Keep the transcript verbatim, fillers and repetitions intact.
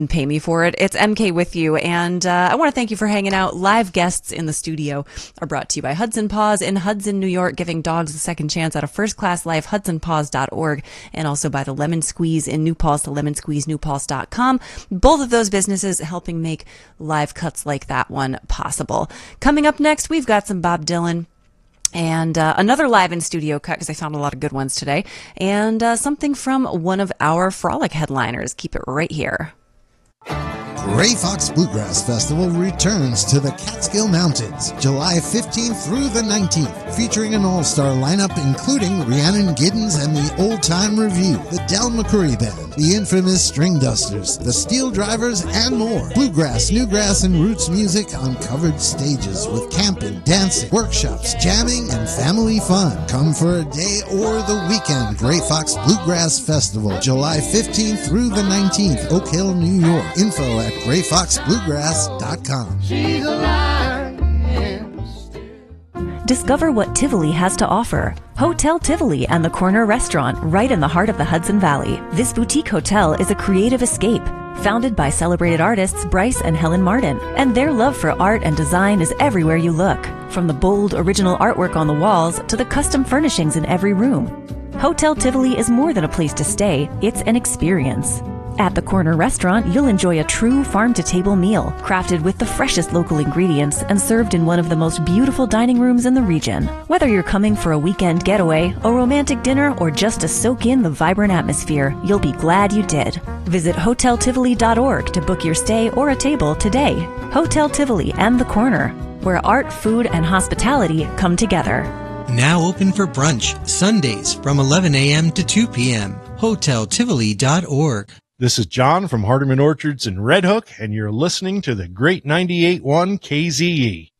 and pay me for it. It's M K with you, and uh, I want to thank you for hanging out. Live guests in the studio are brought to you by Hudson Paws in Hudson, New York, giving dogs a second chance at a first-class life, hudson paws dot org, and also by the Lemon Squeeze in New Paltz, the lemon squeeze new paltz dot com. Both of those businesses helping make live cuts like that one possible. Coming up next, we've got some Bob Dylan. And uh, another live in studio cut, because I found a lot of good ones today. And uh, something from one of our Frolic headliners. Keep it right here. Gray Fox Bluegrass Festival returns to the Catskill Mountains July fifteenth through the nineteenth, featuring an all-star lineup including Rhiannon Giddens and the Old Time Review, the Del McCoury Band, the infamous String Dusters, the Steel Drivers, and more. Bluegrass, newgrass, and roots music on covered stages with camping, dancing, workshops, jamming, and family fun. Come for a day or the weekend. Gray Fox Bluegrass Festival, July fifteenth through the nineteenth, Oak Hill, New York. Info at gray fox bluegrass dot com. She's alive. Discover what Tivoli has to offer. Hotel Tivoli and the Corner Restaurant, right in the heart of the Hudson Valley. This boutique hotel is a creative escape. Founded by celebrated artists Bryce and Helen Martin, and their love for art and design is everywhere you look. From the bold, original artwork on the walls to the custom furnishings in every room. Hotel Tivoli is more than a place to stay, it's an experience. At the Corner Restaurant, you'll enjoy a true farm-to-table meal, crafted with the freshest local ingredients and served in one of the most beautiful dining rooms in the region. Whether you're coming for a weekend getaway, a romantic dinner, or just to soak in the vibrant atmosphere, you'll be glad you did. Visit hotel tivoli dot org to book your stay or a table today. Hotel Tivoli and the Corner, where art, food, and hospitality come together. Now open for brunch, Sundays from eleven a.m. to two p.m. hotel tivoli dot org. This is John from Hardeman Orchards in Red Hook, and you're listening to the Great ninety-eight point one K Z E.